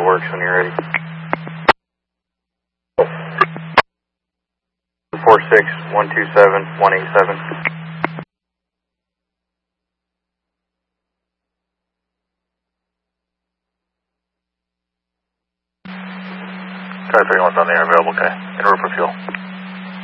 works when you're ready. 46127-187. Try 31's on the air available, okay. En route for fuel.